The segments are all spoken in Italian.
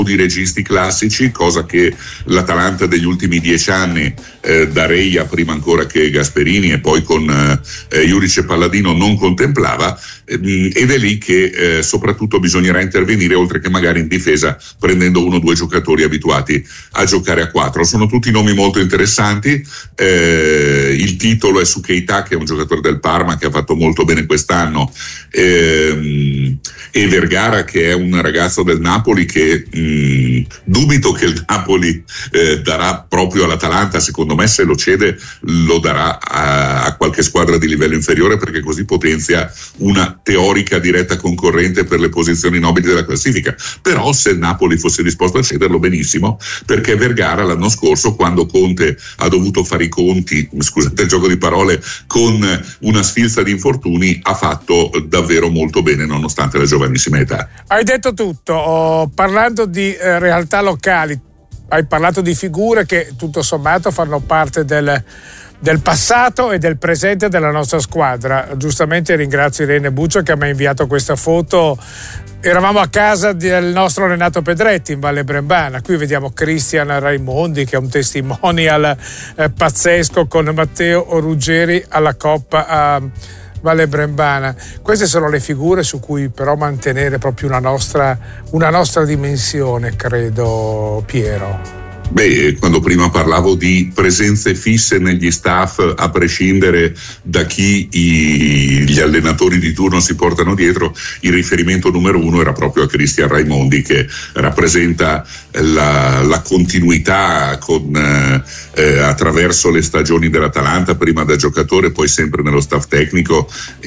di registi classici, cosa che l'Atalanta degli ultimi 10 anni da Reia prima ancora che Gasperini e poi con Juric Palladino non contemplava, ed è lì che soprattutto bisognerà intervenire, oltre che magari in difesa prendendo 1 o 2 giocatori abituati a giocare a 4. Sono tutti nomi molto interessanti. Il titolo è su Keita, che è un giocatore del Parma che ha fatto molto bene quest'anno, e Vergara, che è un ragazzo del Napoli che dubito che il Napoli darà proprio all'Atalanta. Secondo me, se lo cede lo darà a qualche squadra di livello inferiore, perché così potenzia una teorica diretta concorrente per le posizioni nobili della classifica. Però se il Napoli fosse disposto a cederlo, benissimo, perché Vergara l'anno scorso, quando Conte ha dovuto fare i conti, scusate il gioco di parole, con una sfilza di infortuni, ha fatto davvero molto bene nonostante la giovanissima età. Hai detto tutto. Parlando di realtà locali, hai parlato di figure che tutto sommato fanno parte del passato e del presente della nostra squadra. Giustamente ringrazio Irene Buccio che mi ha inviato questa foto. Eravamo a casa del nostro Renato Pedretti in Valle Brembana. Qui vediamo Cristian Raimondi, che è un testimonial pazzesco, con Matteo Ruggeri alla Coppa a Valle Brembana. Queste sono le figure su cui però mantenere proprio una nostra dimensione, credo, Piero. Beh, quando prima parlavo di presenze fisse negli staff, a prescindere da chi gli allenatori di turno si portano dietro, il riferimento numero 1 era proprio a Cristian Raimondi, che rappresenta la continuità attraverso le stagioni dell'Atalanta, prima da giocatore, poi sempre nello staff tecnico,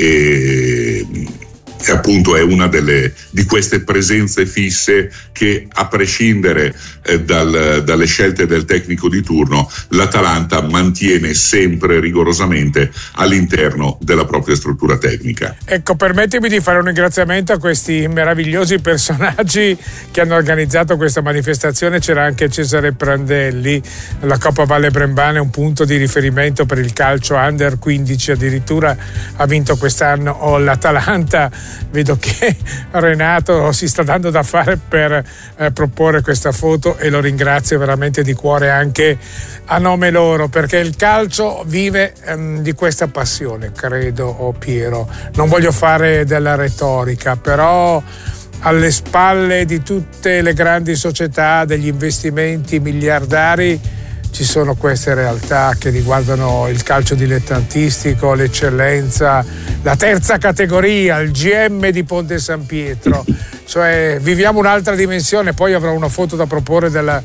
e appunto è una di queste presenze fisse che, a prescindere dalle scelte del tecnico di turno, l'Atalanta mantiene sempre rigorosamente all'interno della propria struttura tecnica. Ecco, permettimi di fare un ringraziamento a questi meravigliosi personaggi che hanno organizzato questa manifestazione. C'era anche Cesare Prandelli. La Coppa Valle Brembana è un punto di riferimento per il calcio under 15, addirittura ha vinto quest'anno l'Atalanta. Vedo che Renato si sta dando da fare per proporre questa foto, e lo ringrazio veramente di cuore anche a nome loro, perché il calcio vive di questa passione, credo, Piero. Non voglio fare della retorica, però alle spalle di tutte le grandi società, degli investimenti miliardari, ci sono queste realtà che riguardano il calcio dilettantistico, l'eccellenza, la terza categoria, il GM di Ponte San Pietro. Cioè viviamo un'altra dimensione. Poi avrò una foto da proporre della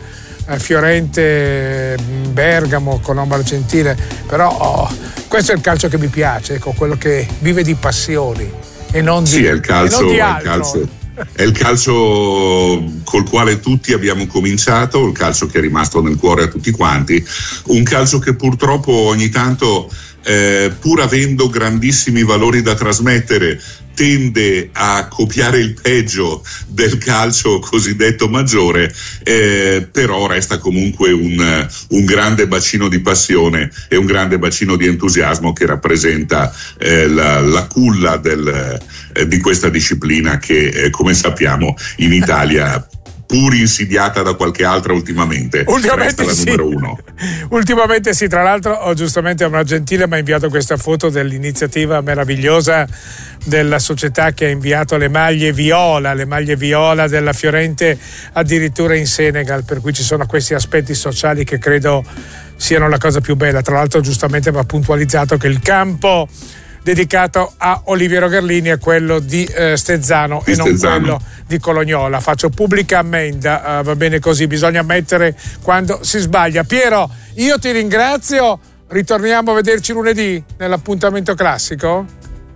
Fiorente Bergamo con Omar Gentile, però questo è il calcio che mi piace, ecco, quello che vive di passioni e non di, sì, è il calcio, e non di altro. È il calcio col quale tutti abbiamo cominciato, il calcio che è rimasto nel cuore a tutti quanti, un calcio che purtroppo ogni tanto, pur avendo grandissimi valori da trasmettere, tende a copiare il peggio del calcio cosiddetto maggiore, però resta comunque un grande bacino di passione e un grande bacino di entusiasmo che rappresenta la culla di questa disciplina che, come sappiamo, in Italia, pur insidiata da qualche altra ultimamente resta la numero 1. Ultimamente sì, tra l'altro giustamente Omar Gentile mi ha inviato questa foto dell'iniziativa meravigliosa della società che ha inviato le maglie viola della Fiorente addirittura in Senegal, per cui ci sono questi aspetti sociali che credo siano la cosa più bella. Tra l'altro giustamente va puntualizzato che il campo dedicato a Oliviero Garlini è quello di Stezzano e non quello di Colognola. Faccio pubblica ammenda, va bene così, bisogna ammettere quando si sbaglia. Piero, io ti ringrazio, ritorniamo a vederci lunedì nell'appuntamento classico?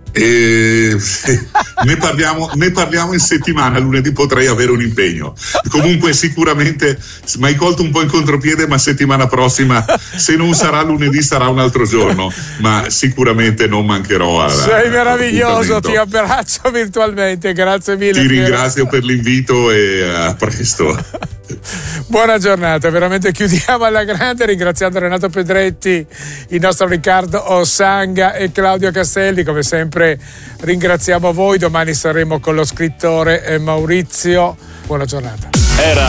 Ne parliamo in settimana. Lunedì potrei avere un impegno. Comunque sicuramente mi hai colto un po' in contropiede, ma settimana prossima, se non sarà lunedì, sarà un altro giorno, ma sicuramente non mancherò sei meraviglioso, ti abbraccio virtualmente, grazie mille. Ti ringrazio per l'invito e a presto. Buona giornata, veramente chiudiamo alla grande ringraziando Renato Pedretti, il nostro Riccardo Ossanga e Claudio Castelli. Come sempre ringraziamo voi, domani saremo con lo scrittore Maurizio. Buona giornata.